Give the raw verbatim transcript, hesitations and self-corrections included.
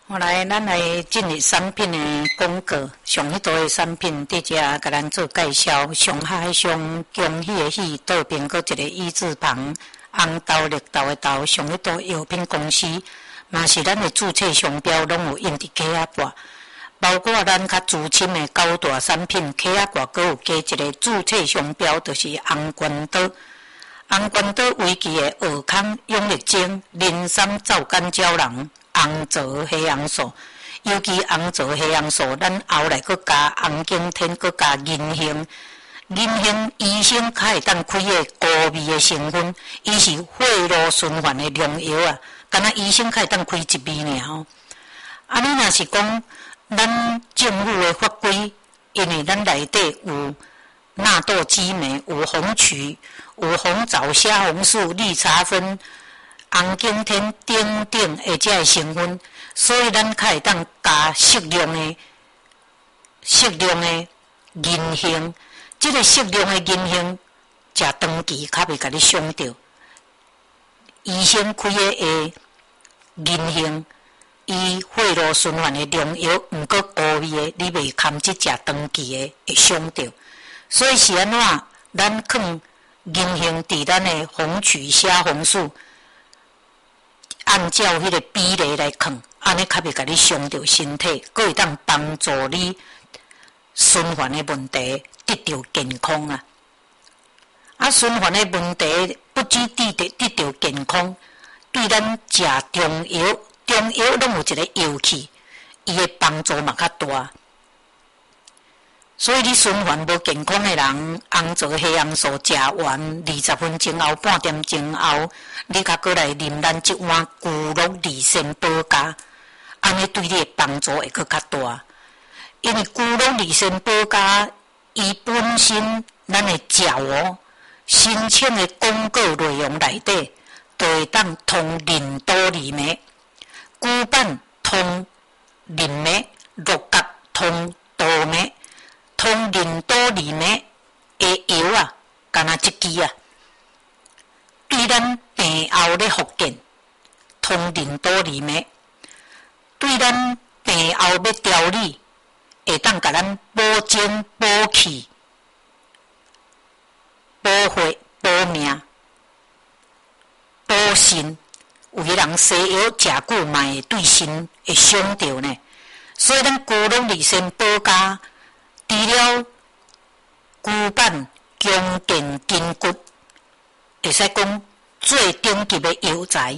后来，咱来进入产品的广告，上迄多的产品，伫遮甲咱做介绍。上海上恭喜的喜，倒边搁一个一字旁，红豆绿豆的豆，上迄多药品公司，嘛是咱的注册商标，拢有印伫起仔挂。包括咱较资深的高大产品，起仔挂搁有加一个注册商标，就是红冠岛。红冠岛维基的尔康永力精、磷酸皂苷胶囊。红枣黑杨素，尤其红枣黑杨素，咱后来搁加红景天，搁加银杏。银杏医生较会当开个高味的成分，伊是血路循环的良药啊。敢若医生较会当开一味尔吼。啊，你若是讲咱政府的法规，因为咱内底有纳豆激酶、有红曲、有红枣、虾红素、绿茶酚。红景天等等的这成分，所以咱较会当加适量的、适量的银杏。这个适量的银杏，食长期较袂甲你伤着。医生开的个银杏，伊血路循环的良药，毋过高味的，你袂堪即食长期的会伤着。所以是安怎？咱放银杏伫咱的红曲虾红素。按照迄个比例来放，安尼较袂甲你伤着身体，佫会当帮助你循环的问题得到健康啊！啊，循环的问题不止得得得到健康，对咱食中药，中药拢有一个药气，伊的帮助嘛较大。所以你循环无健康的人，红枣黑杨素食完二十分钟后、半点钟后，你甲过来啉咱即碗骨碌利参保加，安尼对你的帮助会搁较大。因为骨碌利参保加，伊本身咱的食哦，申请的广告内容内底，就会当通磷多利酶，骨板通磷酶，肉角通豆酶。通磷多利酶的药啊，敢若一支啊，对咱病后咧复健，通磷多利酶，对咱病后要调理，会当甲咱保精补气、补血、补命、补肾。有个人西药食久嘛会对肾会伤着呢，所以咱骨碌利参保加。除了骨板强健筋骨，会使讲最顶级的药材。